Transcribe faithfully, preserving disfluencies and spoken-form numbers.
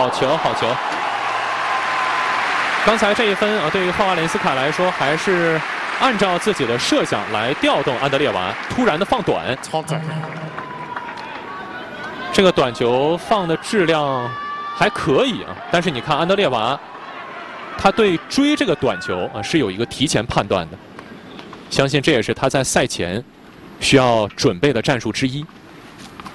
好球，好球！刚才这一分啊，对于赫瓦连斯卡来说，还是按照自己的设想来调动安德烈瓦，突然的放短， 超赞！ 这个短球放的质量还可以啊，但是你看安德烈瓦，他对追这个短球啊是有一个提前判断的，相信这也是他在赛前需要准备的战术之一。